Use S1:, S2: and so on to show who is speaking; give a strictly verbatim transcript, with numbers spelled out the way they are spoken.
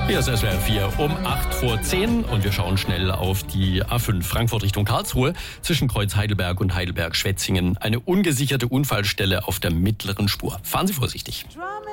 S1: Hier ist S W R vier um acht vor zehn und wir schauen schnell auf die A fünf Frankfurt Richtung Karlsruhe. Zwischen Kreuz Heidelberg und Heidelberg-Schwetzingen eine ungesicherte Unfallstelle auf der mittleren Spur. Fahren Sie vorsichtig.